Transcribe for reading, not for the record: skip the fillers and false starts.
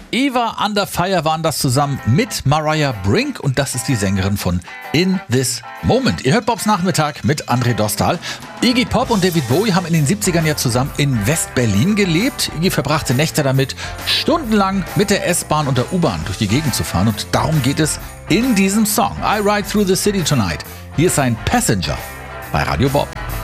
Eva Under Fire waren das zusammen mit Mariah Brink und das ist die Sängerin von In This Moment. Ihr hört Bobs Nachmittag mit André Dostal. Iggy Pop und David Bowie haben in den 70ern ja zusammen in West-Berlin gelebt. Iggy verbrachte Nächte damit, stundenlang mit der S-Bahn und der U-Bahn durch die Gegend zu fahren und darum geht es in diesem Song. I Ride Through the City Tonight. Hier ist ein Passenger bei Radio Bob.